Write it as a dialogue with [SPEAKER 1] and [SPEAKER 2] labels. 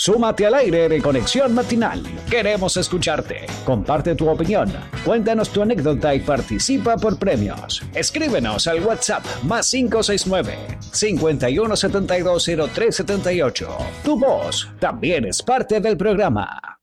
[SPEAKER 1] Súmate al aire de Conexión Matinal. Queremos escucharte. Comparte tu opinión. Cuéntanos tu anécdota y participa por premios. Escríbenos al WhatsApp +569 51720378. Tu voz también es parte del programa.